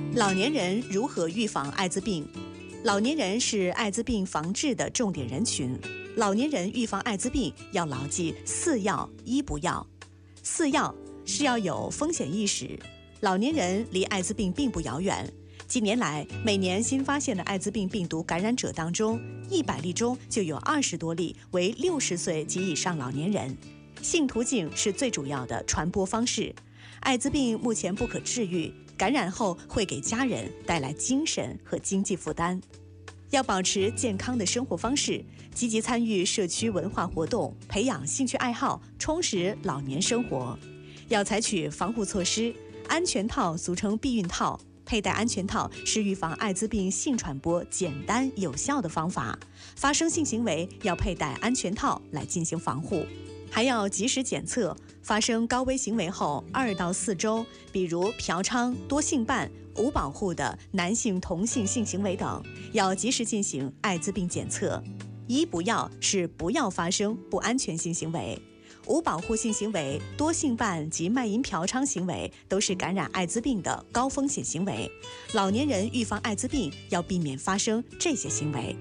老年人如何预防艾滋病？老年人是艾滋病防治的重点人群。老年人预防艾滋病要牢记4要1不要。4要是要有风险意识。老年人离艾滋病并不遥远。近年来，每年新发现的艾滋病病毒感染者当中，100例中就有20多例为60岁及以上老年人。性途径是最主要的传播方式。艾滋病目前不可治愈，感染后会给家人带来精神和经济负担。要保持健康的生活方式，积极参与社区文化活动，培养兴趣爱好，充实老年生活。要采取防护措施，安全套俗称避孕套，佩戴安全套是预防艾滋病性传播简单有效的方法。发生性行为要佩戴安全套来进行防护。还要及时检测，发生高危行为后2到4周，比如嫖娼、多性伴、无保护的男性同性性行为等，要及时进行艾滋病检测。1不要是不要发生不安全性行为。无保护性行为、多性伴及卖淫嫖娼行为都是感染艾滋病的高风险行为。老年人预防艾滋病要避免发生这些行为。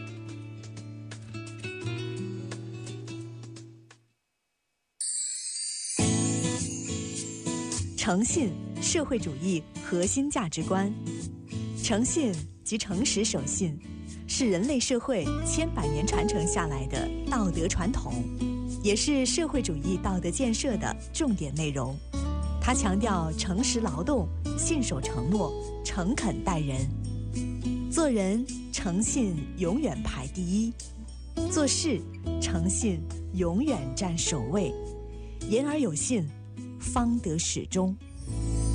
诚信，社会主义核心价值观。诚信即诚实守信，是人类社会千百年传承下来的道德传统，也是社会主义道德建设的重点内容。它强调诚实劳动、信守承诺、诚恳待人。做人诚信永远排第一，做事诚信永远占首位。言而有信，方得始终。